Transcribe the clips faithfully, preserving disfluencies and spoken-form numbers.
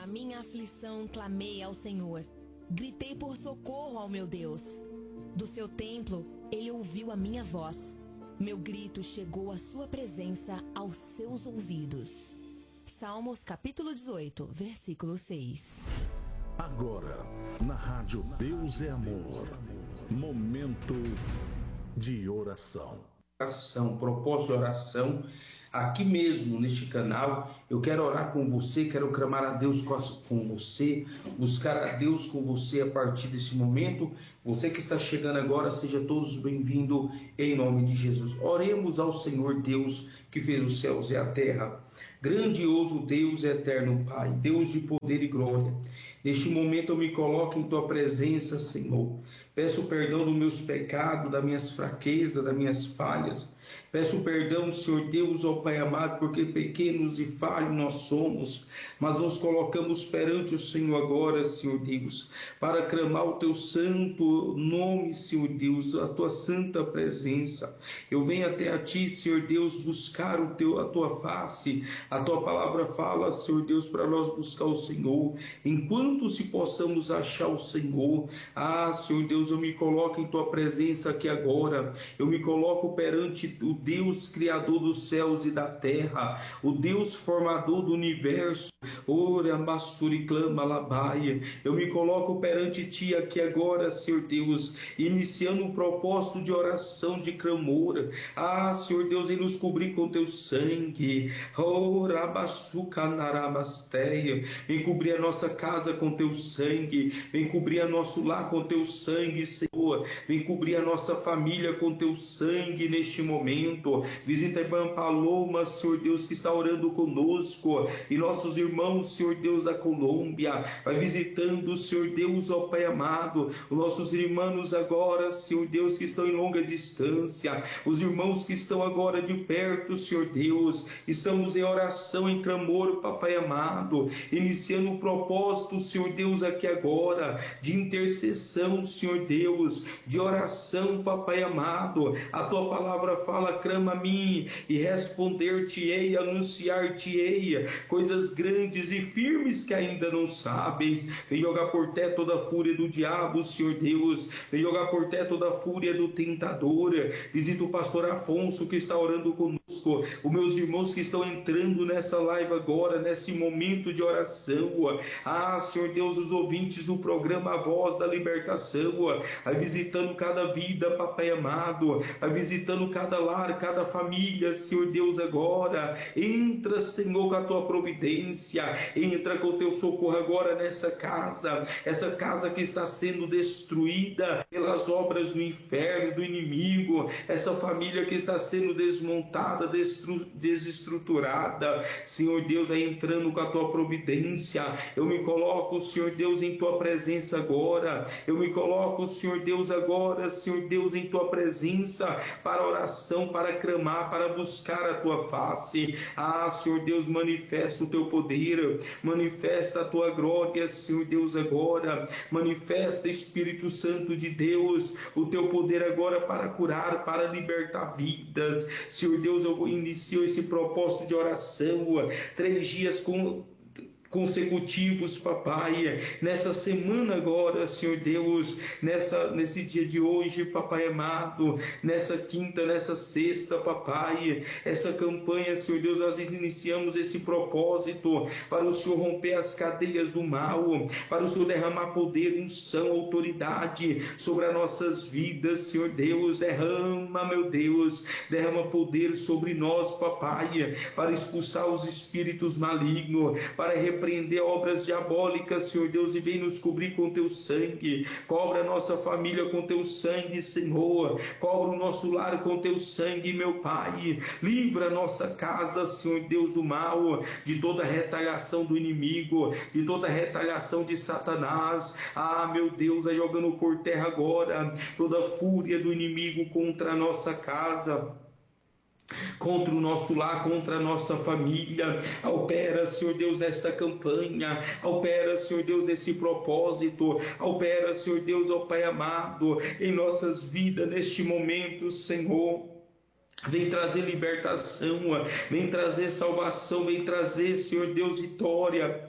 minha aflição clamei ao Senhor. Gritei por socorro ao meu Deus. Do seu templo, ele ouviu a minha voz. Meu grito chegou à sua presença, aos seus ouvidos. Salmos capítulo dezoito, versículo seis. Agora, na rádio Deus é Amor, momento de oração. Oração, propósito de oração, aqui mesmo neste canal. Eu quero orar com você, quero clamar a Deus com você, buscar a Deus com você a partir desse momento. Você que está chegando agora, seja todos bem-vindos em nome de Jesus. Oremos ao Senhor Deus que fez os céus e a terra. Grandioso Deus, eterno Pai, Deus de poder e glória. Neste momento eu me coloco em Tua presença, Senhor. Peço perdão dos meus pecados, das minhas fraquezas, das minhas falhas. Peço perdão, Senhor Deus, ó Pai amado, porque pequenos e falhos nós somos, mas nos colocamos perante o Senhor agora, Senhor Deus, para clamar o Teu santo nome, Senhor Deus, a Tua santa presença. Eu venho até a Ti, Senhor Deus, buscar o teu, a Tua face. A Tua palavra fala, Senhor Deus, para nós buscar o Senhor, enquanto se possamos achar o Senhor. Ah, Senhor Deus, eu me coloco em Tua presença aqui agora, eu me coloco perante o Deus Criador dos céus e da terra, o Deus formador do universo. Ora, Massuri, clama, Labaia. Eu me coloco perante Ti aqui agora, Senhor Deus, iniciando um propósito de oração, de clamor. Ah, Senhor Deus, vem nos cobrir com Teu sangue. Ora, Bassuca, Narabasteia. Vem cobrir a nossa casa com Teu sangue. Vem cobrir a nosso lar com Teu sangue, Senhor. Vem cobrir a nossa família com Teu sangue neste momento. Visita a irmã Paloma, Senhor Deus, que está orando conosco, e nossos irmãos, Senhor Deus, da Colômbia. Vai visitando, Senhor Deus, ó Pai amado, os nossos irmãos agora, Senhor Deus, que estão em longa distância, os irmãos que estão agora de perto, Senhor Deus. Estamos em oração, em clamor, Papai amado, iniciando o propósito, Senhor Deus, aqui agora, de intercessão, Senhor Deus, de oração, Papai amado. A Tua palavra fala, clama a mim e responder-te-ei, anunciar-te-ei coisas grandes e firmes que ainda não sabes. Vem jogar por terra toda a fúria do diabo, Senhor Deus. Vem jogar por terra toda a fúria do tentador. Visita o pastor Afonso, que está orando conosco, os meus irmãos que estão entrando nessa live agora, nesse momento de oração. Ah, Senhor Deus, os ouvintes do programa A Voz da Libertação, vai visitando cada vida, Papai amado, vai visitando cada lar, cada família, Senhor Deus, agora. Entra, Senhor, com a Tua providência, entra com o Teu socorro agora nessa casa, essa casa que está sendo destruída pelas obras do inferno, do inimigo, essa família que está sendo desmontada, destru... desestruturada, Senhor Deus, vai entrando com a Tua providência. Eu me coloco, Senhor Deus, em Tua presença agora, eu me coloco, Senhor Deus, agora, Senhor Deus, em Tua presença, para oração, para clamar, para buscar a Tua face. Ah, Senhor Deus, manifesta o Teu poder, manifesta a Tua glória, Senhor Deus, agora. Manifesta, Espírito Santo de Deus, o Teu poder agora para curar, para libertar vidas. Senhor Deus, eu inicio esse propósito de oração, três dias com consecutivos, Papai, nessa semana agora, Senhor Deus, nessa, nesse dia de hoje, Papai amado, nessa quinta, nessa sexta, Papai, essa campanha, Senhor Deus, nós iniciamos esse propósito para o Senhor romper as cadeias do mal, para o Senhor derramar poder, unção, autoridade sobre as nossas vidas, Senhor Deus. Derrama, meu Deus, derrama poder sobre nós, Papai, para expulsar os espíritos malignos, para repreender obras diabólicas, Senhor Deus, e vem nos cobrir com Teu sangue. Cobra a nossa família com Teu sangue, Senhor. Cobra o nosso lar com Teu sangue, meu Pai. Livra a nossa casa, Senhor Deus, do mal, de toda retaliação do inimigo, de toda retaliação de Satanás. Ah, meu Deus, vai jogando por terra agora toda a fúria do inimigo contra a nossa casa, contra o nosso lar, contra a nossa família. Opera, Senhor Deus, nesta campanha. Opera, Senhor Deus, nesse propósito. Opera, Senhor Deus, ó Pai amado, em nossas vidas neste momento, Senhor. Vem trazer libertação, vem trazer salvação, vem trazer, Senhor Deus, vitória.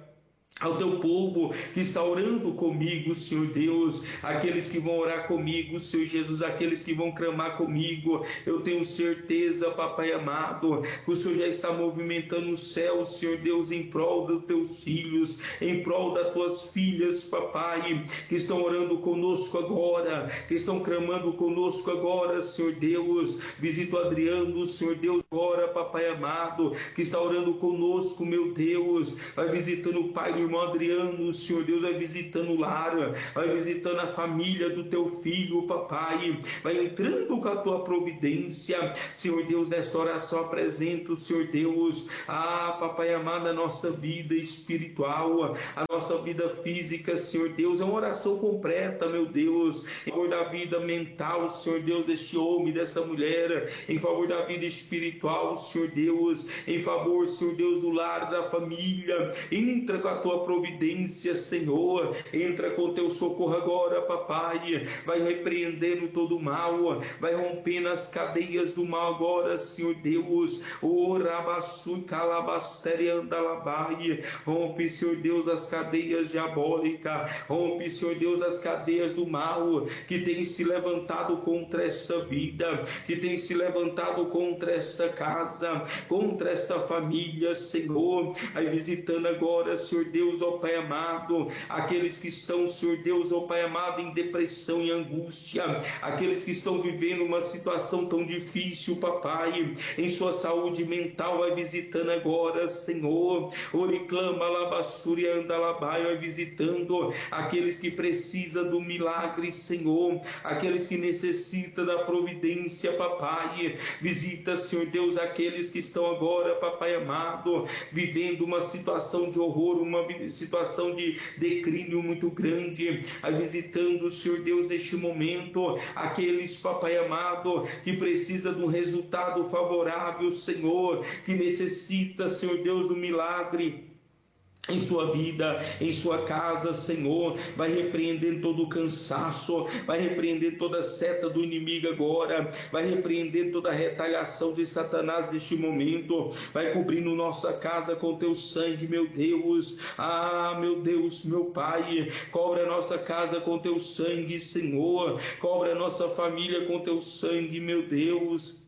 ao teu povo que está orando comigo, Senhor Deus, aqueles que vão orar comigo, Senhor Jesus, aqueles que vão clamar comigo. Eu tenho certeza, papai amado, que o Senhor já está movimentando o céu, Senhor Deus, em prol dos teus filhos, em prol das tuas filhas, papai, que estão orando conosco agora, que estão clamando conosco agora, Senhor Deus. Visita o Adriano, Senhor Deus, agora, papai amado, que está orando conosco, meu Deus. Vai visitando o pai do irmão Adriano, Senhor Deus, vai visitando o lar, vai visitando a família do teu filho, papai, vai entrando com a tua providência, Senhor Deus. Nesta oração apresento, Senhor Deus, ah, papai amado, a nossa vida espiritual, a nossa vida física, Senhor Deus. É uma oração completa, meu Deus, em favor da vida mental, Senhor Deus, deste homem, dessa mulher, em favor da vida espiritual, Senhor Deus, em favor, Senhor Deus, do lar, da família. Entra com a tua providência, Senhor, entra com teu socorro agora, papai, vai repreendendo todo o mal, vai rompendo as cadeias do mal agora, Senhor Deus. O rabaçu calabastere andalabai, rompe, Senhor Deus, as cadeias diabólicas, rompe, Senhor Deus, as cadeias do mal que tem se levantado contra esta vida, que tem se levantado contra esta casa, contra esta família, Senhor. Vai visitando agora, Senhor Deus, ó Pai amado, aqueles que estão, Senhor Deus, ó Pai amado, em depressão e angústia, aqueles que estão vivendo uma situação tão difícil, papai, em sua saúde mental. Vai visitando agora, Senhor. Oriclama labassuri andalabai, vai visitando aqueles que precisam do milagre, Senhor, aqueles que necessitam da providência, papai. Visita, Senhor Deus, aqueles que estão agora, papai amado, vivendo uma situação de horror, uma situação de declínio muito grande. Vai visitando, Senhor Deus, neste momento, aqueles, papai amado, que precisa de um resultado favorável, Senhor, que necessita, Senhor Deus, do milagre em sua vida, em sua casa, Senhor. Vai repreendendo todo o cansaço, vai repreendendo toda a seta do inimigo agora, vai repreendendo toda a retaliação de Satanás neste momento. Vai cobrindo nossa casa com teu sangue, meu Deus. Ah, meu Deus, meu Pai, cobre a nossa casa com teu sangue, Senhor. Cobre a nossa família com teu sangue, meu Deus.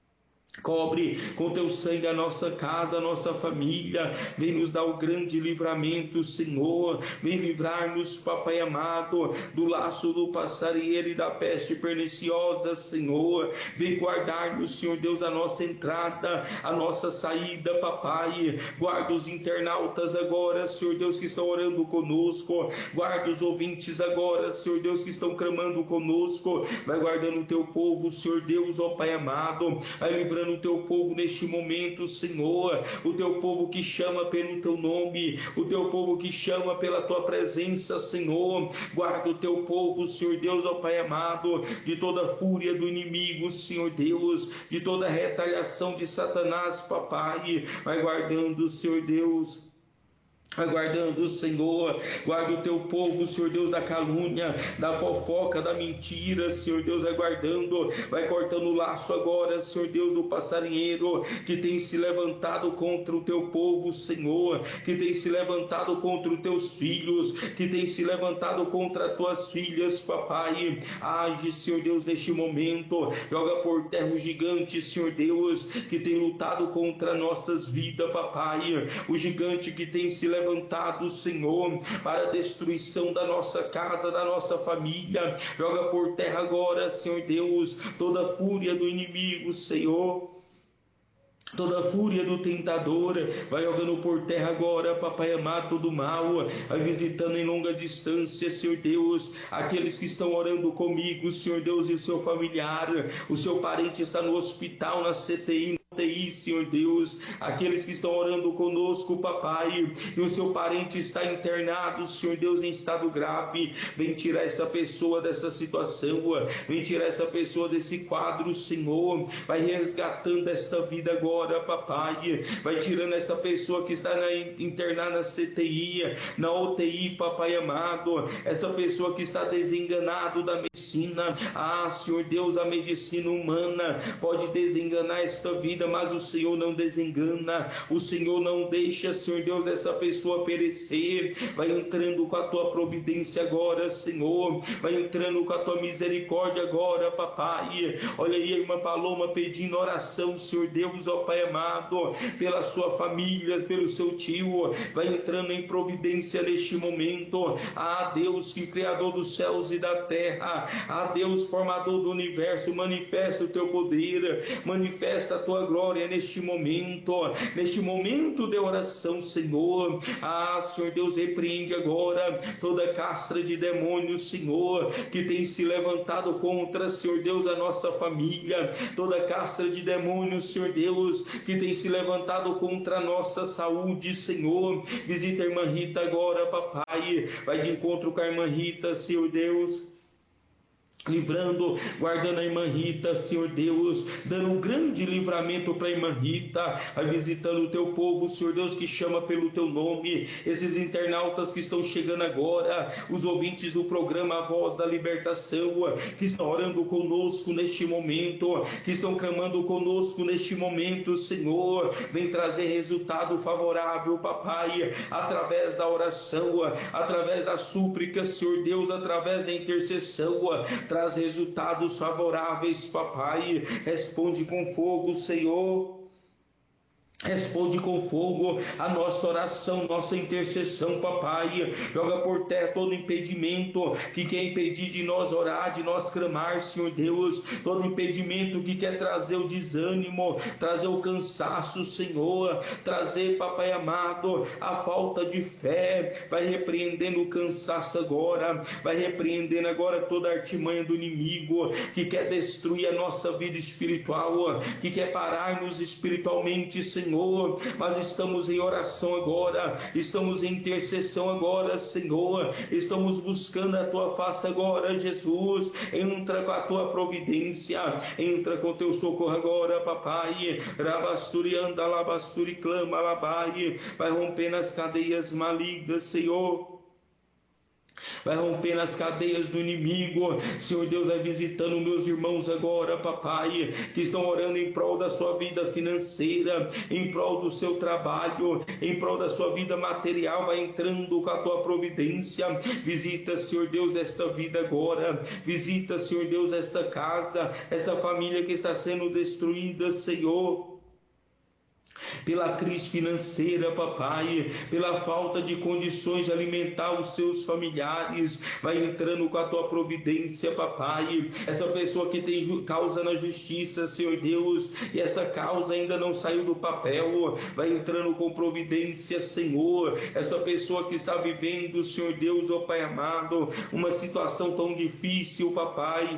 Cobre com teu sangue a nossa casa, a nossa família. Vem nos dar o grande livramento, Senhor. Vem livrar-nos, papai amado, do laço do passarinheiro e da peste perniciosa, Senhor. Vem guardar-nos, Senhor Deus, a nossa entrada, a nossa saída, papai. Guarda os internautas agora, Senhor Deus, que estão orando conosco. Guarda os ouvintes agora, Senhor Deus, que estão clamando conosco. Vai guardando o teu povo, Senhor Deus, ó Pai amado. Vai livrando o teu povo neste momento, Senhor, o teu povo que chama pelo teu nome, o teu povo que chama pela tua presença, Senhor. Guarda o teu povo, Senhor Deus, ó Pai amado, de toda fúria do inimigo, Senhor Deus, de toda retaliação de Satanás, papai. Vai guardando, Senhor Deus, aguardando o Senhor. Guarda o teu povo, Senhor Deus, da calúnia, da fofoca, da mentira, Senhor Deus, aguardando. Vai cortando o laço agora, Senhor Deus, do passarinheiro que tem se levantado contra o teu povo, Senhor, que tem se levantado contra os teus filhos, que tem se levantado contra as tuas filhas, papai. Age, Senhor Deus, neste momento. Joga por terra o gigante, Senhor Deus, que tem lutado contra nossas vidas, papai. O gigante que tem se levantado levantado, Senhor, para a destruição da nossa casa, da nossa família. Joga por terra agora, Senhor Deus, toda a fúria do inimigo, Senhor. Toda a fúria do tentador, vai jogando por terra agora, papai amado, todo mal. Vai visitando em longa distância, Senhor Deus, aqueles que estão orando comigo, Senhor Deus, e o seu familiar, o seu parente está no hospital, na C T I, U T I, Senhor Deus, aqueles que estão orando conosco, papai, e o seu parente está internado, Senhor Deus, em estado grave. Vem tirar essa pessoa dessa situação, vem tirar essa pessoa desse quadro, Senhor. Vai resgatando esta vida agora, papai. Vai tirando essa pessoa que está na, internada na C T I, na U T I, papai amado, essa pessoa que está desenganado da medicina. Ah, Senhor Deus, a medicina humana pode desenganar esta vida, vida, mas o Senhor não desengana, o Senhor não deixa, Senhor Deus, essa pessoa perecer. Vai entrando com a tua providência agora, Senhor, vai entrando com a tua misericórdia agora, papai. Olha aí a irmã Paloma pedindo oração, Senhor Deus, ó Pai amado, pela sua família, pelo seu tio, vai entrando em providência neste momento. Ah, Deus, que Criador dos céus e da terra, ah, Deus, formador do universo, manifesta o teu poder, manifesta a tua glória neste momento, neste momento de oração, Senhor. Ah, Senhor Deus, repreende agora toda castra de demônios, Senhor, que tem se levantado contra, Senhor Deus, a nossa família, toda castra de demônios, Senhor Deus, que tem se levantado contra a nossa saúde, Senhor. Visita a irmã Rita agora, papai, vai de encontro com a irmã Rita, Senhor Deus, livrando, guardando a irmã Rita, Senhor Deus, dando um grande livramento para a irmã Rita, vai visitando o teu povo, Senhor Deus, que chama pelo teu nome, esses internautas que estão chegando agora, os ouvintes do programa A Voz da Libertação, que estão orando conosco neste momento, que estão clamando conosco neste momento, Senhor, vem trazer resultado favorável, papai, através da oração, através da súplica, Senhor Deus, através da intercessão, traz resultados favoráveis, papai. Responde com fogo, Senhor. Responde com fogo a nossa oração, nossa intercessão, papai. Joga por terra todo impedimento que quer impedir de nós orar, de nós clamar, Senhor Deus. Todo impedimento que quer trazer o desânimo, trazer o cansaço, Senhor. Trazer, papai amado, a falta de fé. Vai repreendendo o cansaço agora. Vai repreendendo agora toda a artimanha do inimigo que quer destruir a nossa vida espiritual, que quer parar-nos espiritualmente, Senhor. Senhor, mas estamos em oração agora, estamos em intercessão agora, Senhor, estamos buscando a tua face agora, Jesus. Entra com a tua providência, entra com o teu socorro agora, papai. Rabasturi anda, labasturi clama, labai, vai rompendo as cadeias malignas, Senhor. Vai romper as cadeias do inimigo, Senhor Deus, vai visitando meus irmãos agora, papai, que estão orando em prol da sua vida financeira, em prol do seu trabalho, em prol da sua vida material, vai entrando com a tua providência. Visita, Senhor Deus, esta vida agora, visita, Senhor Deus, esta casa, essa família que está sendo destruída, Senhor, pela crise financeira, papai, pela falta de condições de alimentar os seus familiares. Vai entrando com a tua providência, papai. Essa pessoa que tem causa na justiça, Senhor Deus, e essa causa ainda não saiu do papel, vai entrando com providência, Senhor. Essa pessoa que está vivendo, Senhor Deus, ó Pai amado, uma situação tão difícil, papai,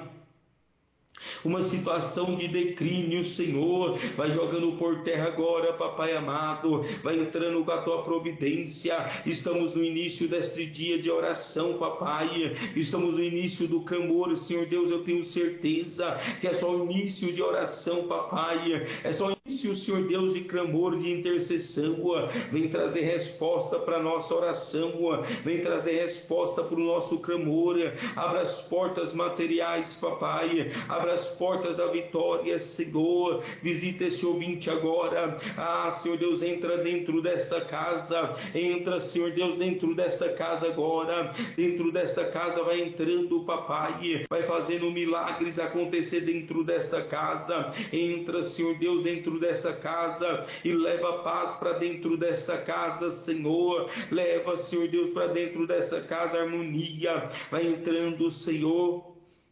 uma situação de declínio, Senhor, vai jogando por terra agora, papai amado, vai entrando com a tua providência. Estamos no início deste dia de oração, papai, estamos no início do clamor, Senhor Deus. Eu tenho certeza que é só o início de oração, papai, é só o início, Senhor Deus, de clamor, de intercessão. Vem trazer resposta para a nossa oração, vem trazer resposta para o nosso clamor. Abra as portas materiais, papai, abra as portas da vitória, Senhor. Visita esse ouvinte agora. Ah, Senhor Deus, entra dentro desta casa, entra, Senhor Deus, dentro desta casa agora, dentro desta casa vai entrando, papai, vai fazendo milagres acontecer dentro desta casa. Entra, Senhor Deus, dentro desta casa e leva paz para dentro desta casa, Senhor. Leva, Senhor Deus, para dentro desta casa harmonia. Vai entrando, Senhor,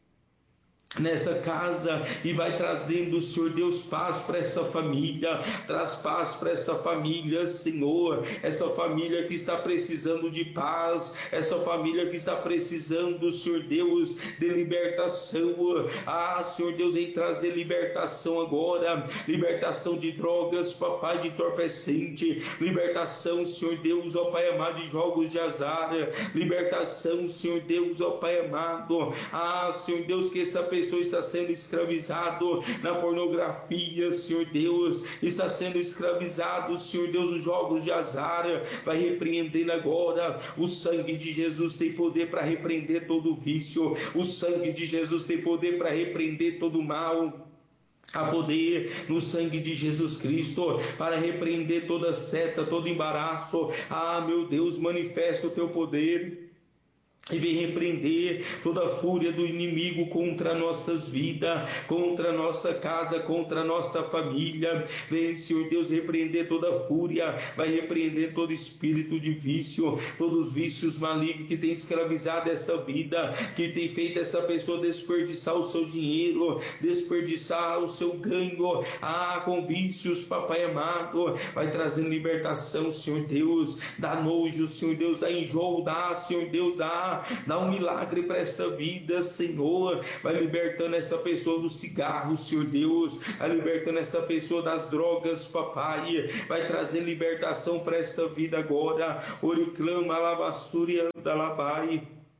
nessa casa e vai trazendo, Senhor Deus, paz para essa família. Traz paz para essa família, Senhor, essa família que está precisando de paz, essa família que está precisando, Senhor Deus, de libertação. Ah, Senhor Deus, vem trazer libertação agora, libertação de drogas, papai, de entorpecente, libertação, Senhor Deus, ó Pai amado, de jogos de azar, libertação, Senhor Deus, ó Pai amado. Ah, Senhor Deus, que essa pessoa está sendo escravizado na pornografia, Senhor Deus, está sendo escravizado, Senhor Deus, nos jogos de azar. Vai repreendendo agora. O sangue de Jesus tem poder para repreender todo vício, o sangue de Jesus tem poder para repreender todo mal. Há poder no sangue de Jesus Cristo para repreender toda seta, todo embaraço. Ah, meu Deus, manifesta o teu poder e vem repreender toda a fúria do inimigo contra nossas vidas, contra a nossa casa, contra a nossa família. Vem, Senhor Deus, repreender toda a fúria, vai repreender todo espírito de vício, todos os vícios malignos que tem escravizado essa vida, que tem feito essa pessoa desperdiçar o seu dinheiro, desperdiçar o seu ganho, ah, com vícios, papai amado. Vai trazendo libertação, Senhor Deus, dá nojo, Senhor Deus, dá enjoo, dá, Senhor Deus, dá Dá um milagre para esta vida, Senhor. Vai libertando essa pessoa do cigarro, Senhor Deus. Vai libertando essa pessoa das drogas, papai. Vai trazendo libertação para esta vida agora. Oriclama, alabassúria, dalabai.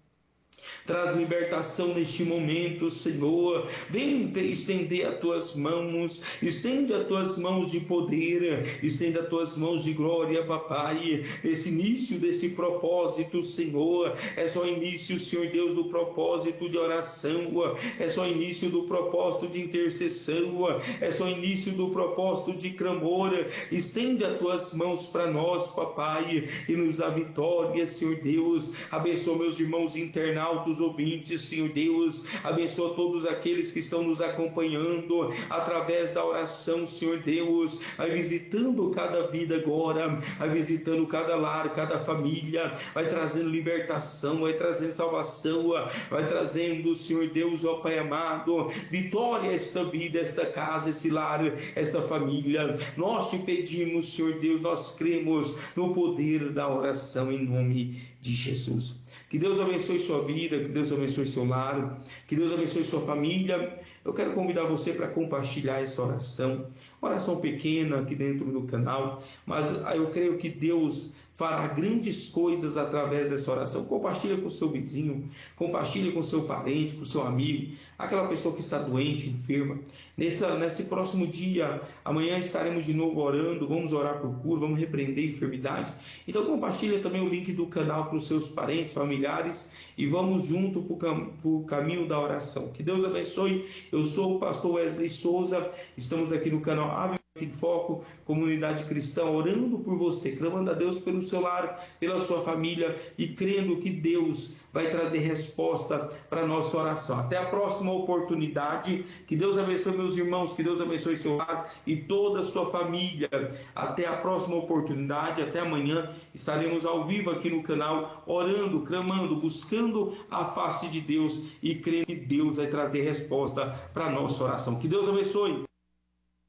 Traz libertação neste momento, Senhor. Vem estender as tuas mãos, estende as tuas mãos de poder, estende as tuas mãos de glória, papai. Esse início desse propósito, Senhor, é só início, Senhor Deus, do propósito de oração, é só início do propósito de intercessão, é só início do propósito de clamor. Estende as tuas mãos para nós, papai, e nos dá vitória, Senhor Deus. Abençoa meus irmãos internautas, ouvintes, Senhor Deus. Abençoa todos aqueles que estão nos acompanhando através da oração, Senhor Deus. Vai visitando cada vida agora, vai visitando cada lar, cada família, vai trazendo libertação, vai trazendo salvação, vai trazendo, Senhor Deus, ó Pai amado, vitória a esta vida, esta casa, esse lar, esta família. Nós te pedimos, Senhor Deus, nós cremos no poder da oração em nome de Jesus. Que Deus abençoe sua vida, que Deus abençoe seu lar, que Deus abençoe sua família. Eu quero convidar você para compartilhar essa oração, oração pequena aqui dentro do canal, mas eu creio que Deus fará grandes coisas através dessa oração. Compartilha com o seu vizinho, compartilha com o seu parente, com o seu amigo, aquela pessoa que está doente, enferma. Nessa, nesse próximo dia, amanhã estaremos de novo orando, vamos orar por cura, vamos repreender a enfermidade. Então compartilha também o link do canal para os seus parentes, familiares, e vamos junto para o caminho da oração. Que Deus abençoe. Eu sou o pastor Wesley Souza, estamos aqui no canal Ave em Foco, comunidade cristã, orando por você, clamando a Deus pelo seu lar, pela sua família e crendo que Deus vai trazer resposta para a nossa oração. Até a próxima oportunidade. Que Deus abençoe meus irmãos, que Deus abençoe seu lar e toda a sua família. Até a próxima oportunidade, até amanhã estaremos ao vivo aqui no canal, orando, clamando, buscando a face de Deus e crendo que Deus vai trazer resposta para a nossa oração. Que Deus abençoe.